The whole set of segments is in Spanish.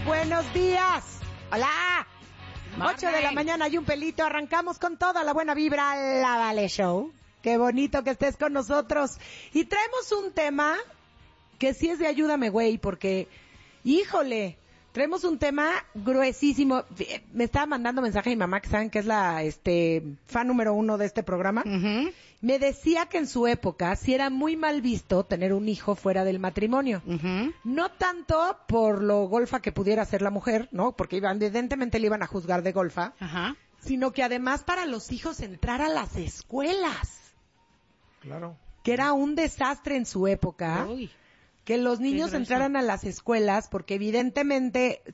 buenos días. Hola. Martes. 8 de la mañana y un pelito. Arrancamos con toda la buena vibra, la Vale Show. Qué bonito que estés con nosotros. Y traemos un tema que sí es de ayúdame, güey, porque, híjole, traemos un tema gruesísimo. Me estaba mandando mensaje a mi mamá, que saben que es la fan número 1 de este programa. Uh-huh. Me decía que en su época sí era muy mal visto tener un hijo fuera del matrimonio. Uh-huh. No tanto por lo golfa que pudiera ser la mujer, ¿no? Porque evidentemente le iban a juzgar de golfa. Ajá. Sino que además para los hijos entrar a las escuelas. Claro. Que era un desastre en su época. Uy. Que los niños grueso. entraran a las escuelas porque evidentemente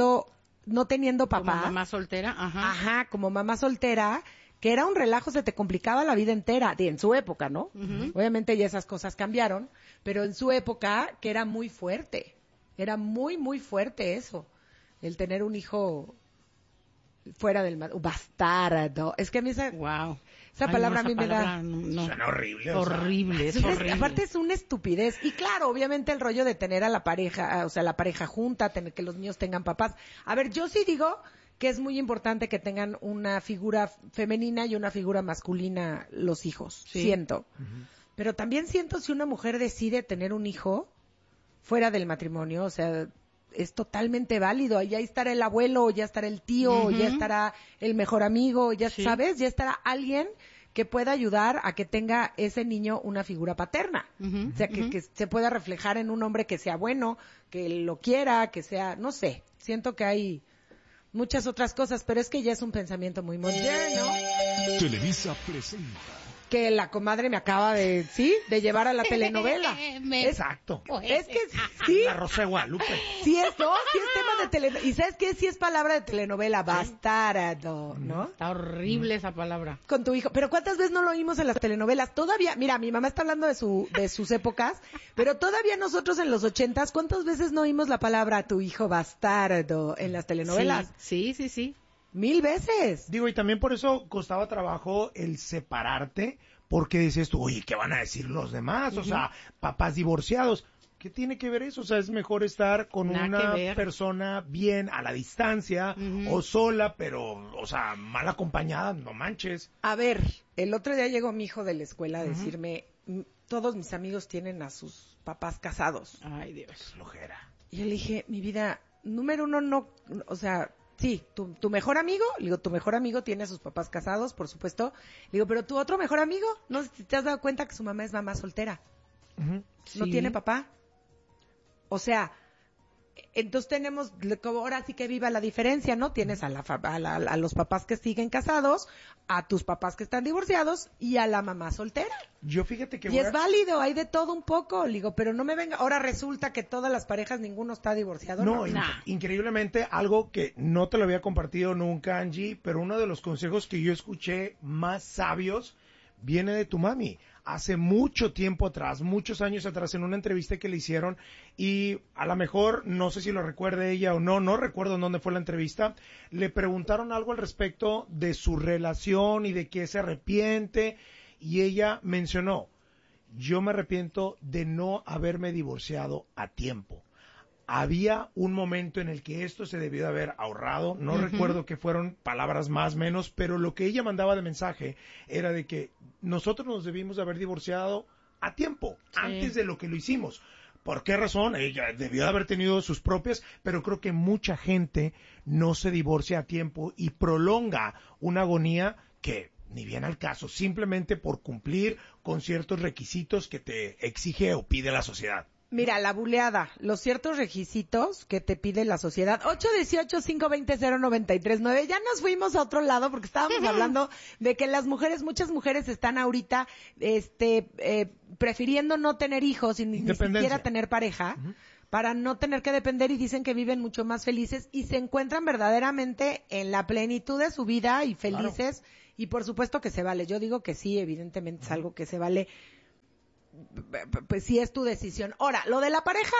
no teniendo papá. Como mamá soltera, ajá. Ajá, como mamá soltera, que era un relajo, se te complicaba la vida entera, en su época, ¿no? Uh-huh. Obviamente ya esas cosas cambiaron, pero en su época que era muy fuerte. Era muy, muy fuerte eso. El tener un hijo fuera del bastardo. Es que a mí esa Wow. palabra a mí me da... No. Suena horrible. Horrible, es Es- horrible. aparte es una estupidez. Y claro, obviamente el rollo de tener a la pareja, o sea, la pareja junta, tener que los niños tengan papás. A ver, yo sí digo que es muy importante que tengan una figura femenina y una figura masculina los hijos. Sí. Siento. Pero también siento si una mujer decide tener un hijo fuera del matrimonio, o sea, es totalmente válido. Ya estará el abuelo, ya estará el tío, Ujú. ya estará el mejor amigo, ya Sí. sabes, ya estará alguien que pueda ayudar a que tenga ese niño una figura paterna. Ujú, O sea, que, ujú. que se pueda reflejar en un hombre que sea bueno, que lo quiera, que sea, no sé. Siento que hay muchas otras cosas, pero es que ya es un pensamiento muy moderno. Televisa presenta. Que la comadre me acaba de llevar a la telenovela. Exacto. Es que sí, La Rosa de Guadalupe. sí es tema de telenovela. ¿Y sabes qué? Sí es palabra de telenovela, bastardo, ¿no? Está horrible esa palabra. Con tu hijo. Pero ¿cuántas veces no lo oímos en las telenovelas? Todavía, mira, mi mamá está hablando de sus épocas, pero todavía nosotros en los 80s, ¿cuántas veces no oímos la palabra tu hijo bastardo en las telenovelas? Sí, sí, sí. 1000 veces. Digo, y también por eso costaba trabajo el separarte, porque dices tú, oye, ¿qué van a decir los demás? O sea, papás divorciados. ¿Qué tiene que ver eso? O sea, es mejor estar con Nada una que ver. persona bien a la distancia Ujú. o sola, pero, o sea, mal acompañada, no manches. A ver, el otro día llegó mi hijo de la escuela a decirme, todos mis amigos tienen a sus papás casados. Ay, Dios. Flojera. Y yo le dije, mi vida, número uno, no, o sea, sí, tu mejor amigo, le digo, tu mejor amigo tiene a sus papás casados, por supuesto. Le digo, pero tu otro mejor amigo, no sé si te has dado cuenta que su mamá es mamá soltera, Ujú. no Sí. tiene papá. O sea, entonces tenemos, como ahora sí que viva la diferencia, ¿no? Tienes a los papás que siguen casados, a tus papás que están divorciados y a la mamá soltera. Yo fíjate que Y es válido, hay de todo un poco, le digo, pero no me venga, ahora resulta que todas las parejas, ninguno está divorciado. No, Nah. increíblemente, algo que no te lo había compartido nunca, Angie, pero uno de los consejos que yo escuché más sabios viene de tu mami. Hace mucho tiempo atrás, muchos años atrás, en una entrevista que le hicieron, y a lo mejor, no sé si lo recuerde ella o no, no recuerdo en dónde fue la entrevista, le preguntaron algo al respecto de su relación y de que se arrepiente, y ella mencionó, yo me arrepiento de no haberme divorciado a tiempo. Había un momento en el que esto se debió de haber ahorrado, no recuerdo que fueron palabras más menos, pero lo que ella mandaba de mensaje era de que nosotros nos debimos de haber divorciado a tiempo, antes de lo que lo hicimos. ¿Por qué razón? Ella debió de haber tenido sus propias, pero creo que mucha gente no se divorcia a tiempo y prolonga una agonía que ni viene al caso, simplemente por cumplir con ciertos requisitos que te exige o pide la sociedad. Mira, la buleada, los ciertos requisitos que te pide la sociedad. 818-520-0939. Ya nos fuimos a otro lado porque estábamos hablando de que muchas mujeres están ahorita, prefiriendo no tener hijos y ni siquiera tener pareja. Para no tener que depender y dicen que viven mucho más felices y se encuentran verdaderamente en la plenitud de su vida y felices. Claro. Y por supuesto que se vale. Yo digo que sí, evidentemente es algo que se vale. Pues si es tu decisión. Ahora, lo de la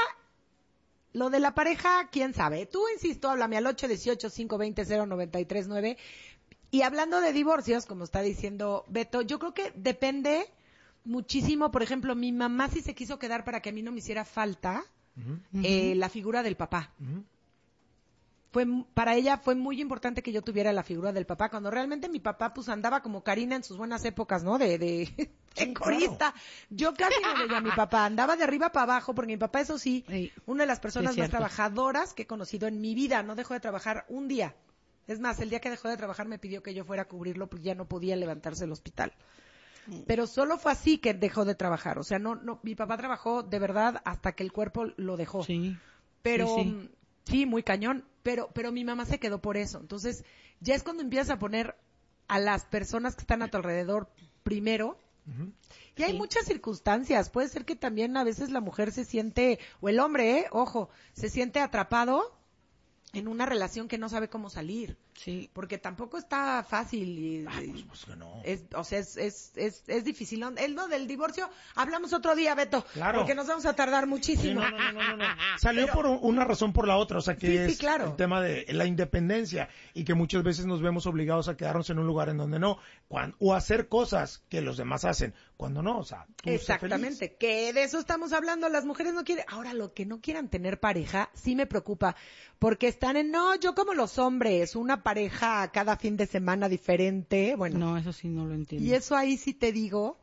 pareja, quién sabe. Tú, insisto, háblame al 818-520-0939. Y hablando de divorcios, como está diciendo Beto, yo creo que depende muchísimo. Por ejemplo, mi mamá sí se quiso quedar para que a mí no me hiciera falta la figura del papá. para ella fue muy importante que yo tuviera la figura del papá, cuando realmente mi papá pues andaba como Karina en sus buenas épocas, ¿no? De corista. Claro. Yo casi no veía a mi papá, andaba de arriba para abajo, porque mi papá, eso sí, Sí, una de las personas sí, es más cierto. trabajadoras que he conocido en mi vida, no dejó de trabajar un día. Es más, el día que dejó de trabajar me pidió que yo fuera a cubrirlo porque ya no podía levantarse del hospital. Pero solo fue así que dejó de trabajar. O sea, no, mi papá trabajó de verdad hasta que el cuerpo lo dejó. Sí. Pero Sí. sí, muy cañón, pero mi mamá se quedó por eso. Entonces, ya es cuando empiezas a poner a las personas que están a tu alrededor primero. Y hay Sí. muchas circunstancias. Puede ser que también a veces la mujer se siente, o el hombre, ojo, se siente atrapado en una relación que no sabe cómo salir. Sí. Porque tampoco está fácil. Pues que no. O sea, es difícil. Es lo del divorcio. Hablamos otro día, Beto. Claro. Porque nos vamos a tardar Sí, muchísimo. no. Salió por una razón por la otra, o sea que Sí, sí, es claro. el tema de la independencia y que muchas veces nos vemos obligados a quedarnos en un lugar en donde no, o hacer cosas que los demás hacen, cuando no, o sea, tú sé Exactamente, que de eso estamos hablando, las mujeres no quieren, ahora lo que no quieran tener pareja, sí me preocupa, porque están no, yo como los hombres, una pareja cada fin de semana diferente, bueno, No, eso sí no lo entiendo. y eso ahí sí te digo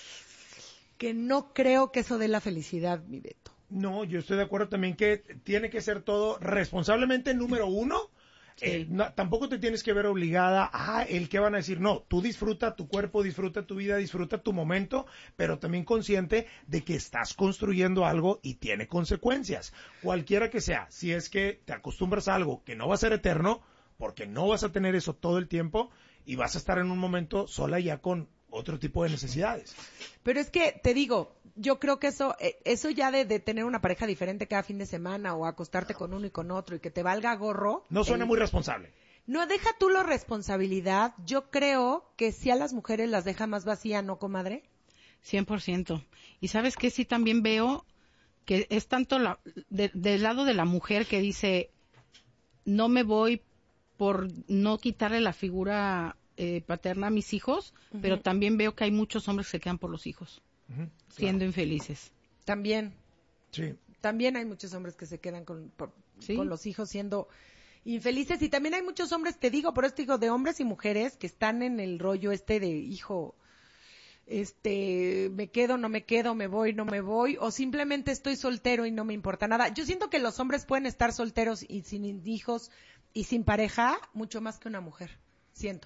que no creo que eso dé la felicidad, mi Beto. No, yo estoy de acuerdo también que tiene que ser todo responsablemente número uno. Sí. Tampoco te tienes que ver obligada a el que van a decir. No, tú disfruta tu cuerpo, disfruta tu vida, disfruta tu momento, pero también consciente de que estás construyendo algo y tiene consecuencias. Cualquiera que sea, si es que te acostumbras a algo que no va a ser eterno, porque no vas a tener eso todo el tiempo y vas a estar en un momento sola ya con otro tipo de necesidades. Pero es que, te digo, yo creo que eso ya de tener una pareja diferente cada fin de semana o acostarte con uno y con otro y que te valga gorro. No suena muy responsable. No, deja tú la responsabilidad. Yo creo que si a las mujeres las deja más vacía, ¿no, comadre? 100%. Y sabes que sí también veo que es tanto del lado de la mujer que dice, no me voy por no quitarle la figura paterna a mis hijos, pero también veo que hay muchos hombres que se quedan por los hijos, Ujú, siendo infelices. También Sí. hay muchos hombres que se quedan Sí. con los hijos siendo infelices y también hay muchos hombres, te digo, por esto digo, de hombres y mujeres que están en el rollo de hijo, me quedo, no me quedo, me voy, no me voy, o simplemente estoy soltero y no me importa nada. Yo siento que los hombres pueden estar solteros y sin hijos y sin pareja mucho más que una mujer, siento.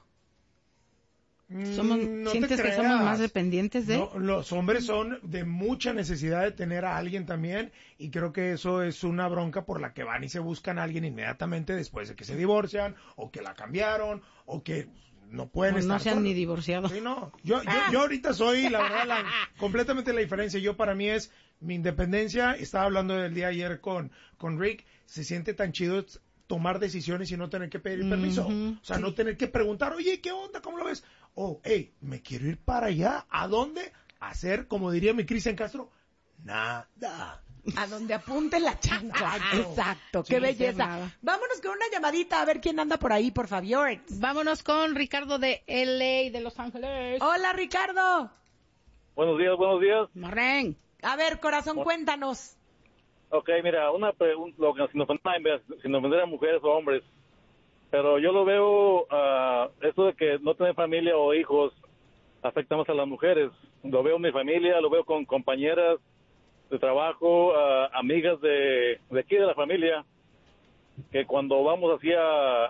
No te ¿Sientes que creas. somos más dependientes de? No, los hombres son de mucha necesidad de tener a alguien también y creo que eso es una bronca por la que van y se buscan a alguien inmediatamente después de que se divorcian o que la cambiaron o que no pueden No, estar no se han solos. ni divorciado. Sí, no. Yo ahorita soy, la verdad, completamente la diferencia. Yo para mí es mi independencia. Estaba hablando del día ayer con Rick. Se siente tan chido tomar decisiones y no tener que pedir permiso. Ujú, O sea, no tener que preguntar, oye, ¿qué onda? ¿Cómo lo ves? Oh, hey, me quiero ir para allá. ¿A dónde? A hacer, como diría mi Cristian Castro, nada. A donde apunte la chancla. Exacto, Sí, qué sí, belleza. nada. Vámonos con una llamadita a ver quién anda por ahí, por favor. Vámonos con Ricardo de LA, de Los Ángeles. Hola, Ricardo. Buenos días, buenos días. Marren. A ver, corazón, cuéntanos. Ok, mira, una pregunta, sin ofender a mujeres o hombres, pero yo lo veo, esto de que no tener familia o hijos afecta más a las mujeres. Lo veo en mi familia, lo veo con compañeras de trabajo, amigas de aquí de la familia, que cuando vamos hacia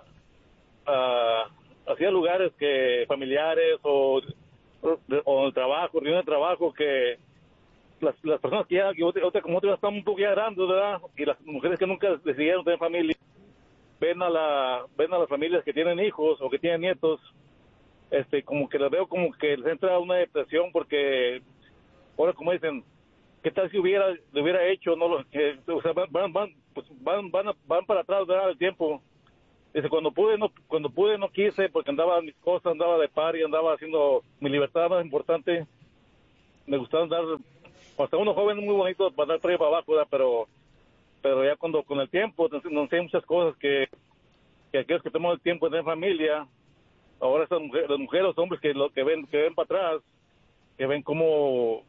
lugares que familiares o el trabajo, reuniones de trabajo, que las personas que ya como otras están un poco ya grandes, ¿verdad? Y las mujeres que nunca decidieron tener familia, ven a las familias que tienen hijos o que tienen nietos, como que las veo como que les entra una depresión porque ahora como dicen, ¿qué tal si lo hubiera hecho? No o sea, van para atrás, ¿verdad? El tiempo. Dice, cuando pude no quise porque andaba en mis cosas, andaba de party, andaba haciendo mi libertad más importante. Me gustaba andar, hasta uno joven muy bonito para andar por ahí para abajo, ¿verdad? Pero ya con el tiempo no sé muchas cosas que aquellos que toman el tiempo de tener familia, ahora las mujeres, los hombres que ven para atrás, que ven cómo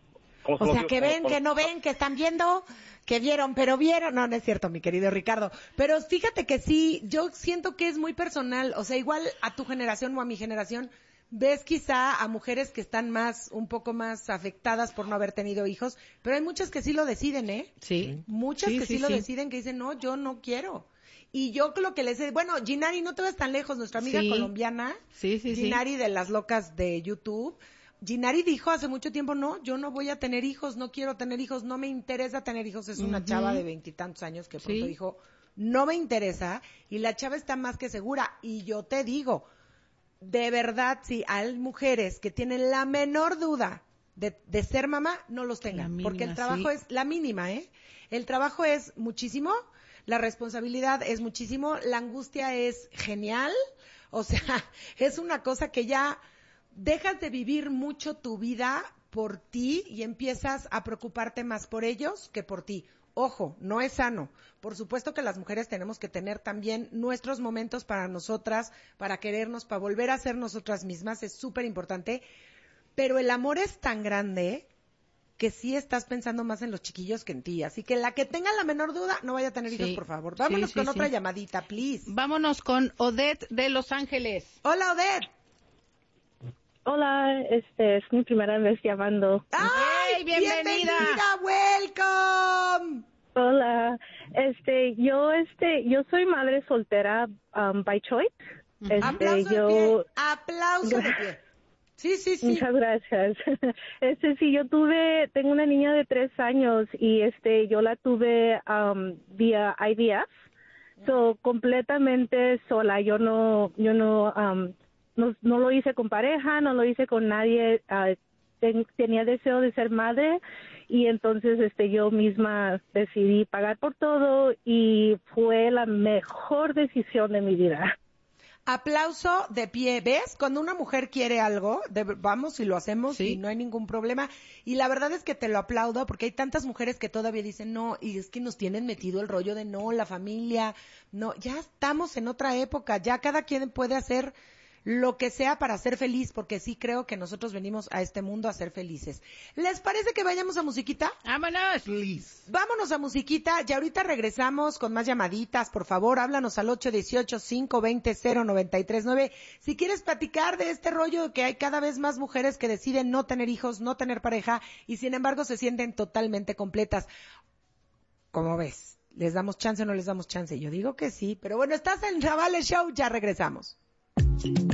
O sea, que ven, que no ven, que están viendo, que vieron, pero vieron. No, no es cierto, mi querido Ricardo. Pero fíjate que sí, yo siento que es muy personal. O sea, igual a tu generación o a mi generación, ves quizá a mujeres que están un poco más afectadas por no haber tenido hijos, pero hay muchas que sí lo deciden, ¿eh? Sí. Muchas que sí lo deciden, que dicen, no, yo no quiero. Y yo lo que les... Bueno, Ginari, no te vas tan lejos, nuestra amiga colombiana, Ginari de las locas de YouTube. Ginari dijo hace mucho tiempo, no, yo no voy a tener hijos, no quiero tener hijos, no me interesa tener hijos. Es una chava de 20 y tantos años que pronto dijo, no me interesa, y la chava está más que segura. Y yo te digo, de verdad, si hay mujeres que tienen la menor duda de ser mamá, no los tengan, mínima, porque el trabajo es la mínima, ¿eh? El trabajo es muchísimo, la responsabilidad es muchísimo, la angustia es genial, o sea, es una cosa que ya dejas de vivir mucho tu vida por ti y empiezas a preocuparte más por ellos que por ti. Ojo, no es sano. Por supuesto que las mujeres tenemos que tener también nuestros momentos para nosotras, para querernos, para volver a ser nosotras mismas, es súper importante. Pero el amor es tan grande que sí estás pensando más en los chiquillos que en ti. Así que la que tenga la menor duda, no vaya a tener hijos, por favor. Vámonos con otra llamadita, please. Vámonos con Odette de Los Ángeles. Hola, Odette. Hola, es mi primera vez llamando. ¡Ay, bienvenida! ¡Welcome! Hola, yo soy madre soltera, by choice. Aplauso de pie. Aplauso de pie. Sí. Muchas gracias. Tengo una niña de 3 años y yo la tuve vía IVF, completamente sola. Yo no lo hice con pareja, no lo hice con nadie. Tenía deseo de ser madre y entonces yo misma decidí pagar por todo y fue la mejor decisión de mi vida. Aplauso de pie. ¿Ves? Cuando una mujer quiere algo, vamos y lo hacemos y no hay ningún problema. Y la verdad es que te lo aplaudo porque hay tantas mujeres que todavía dicen no, y es que nos tienen metido el rollo de no, la familia, no, ya estamos en otra época, ya cada quien puede hacer lo que sea para ser feliz, porque sí creo que nosotros venimos a este mundo a ser felices. ¿Les parece que vayamos a musiquita? ¡Vámonos! Please. Vámonos a musiquita y ahorita regresamos con más llamaditas. Por favor, háblanos al 818-520-0939. Si quieres platicar de este rollo que hay cada vez más mujeres que deciden no tener hijos, no tener pareja y sin embargo se sienten totalmente completas. ¿Cómo ves? ¿Les damos chance o no les damos chance? Yo digo que sí, pero bueno, estás en La Vale Show, ya regresamos.